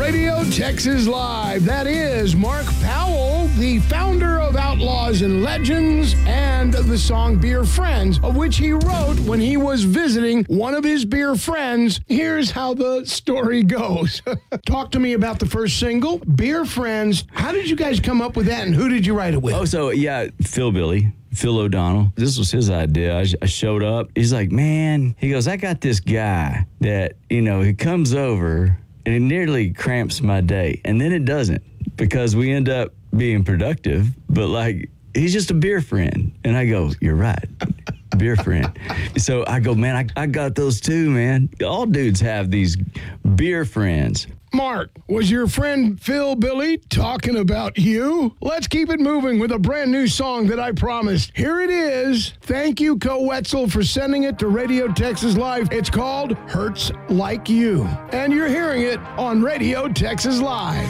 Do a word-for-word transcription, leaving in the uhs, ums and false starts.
Radio Texas Live. That is Mark Powell, the founder of Outlaws and Legends, and the song Beer Friends, of which he wrote when he was visiting one of his beer friends. Here's how the story goes. Talk to me about the first single, Beer Friends. How did you guys come up with that, and who did you write it with? Oh, so, yeah, Phil Billy. Phil O'Donnell. This was his idea. I, I showed up. He's like, man, he goes, I got this guy that, you know, he comes over and it nearly cramps my day. And then it doesn't because we end up being productive. But like, he's just a beer friend. And I go, you're right. Beer friend. So I go, man, I, I got those too, man. All dudes have these beer friends. Mark, was your friend Phil Billy talking about you? Let's keep it moving with a brand new song that I promised. Here it is. Thank you, Co Wetzel, for sending it to Radio Texas Live. It's called Hurts Like You. And you're hearing it on Radio Texas Live.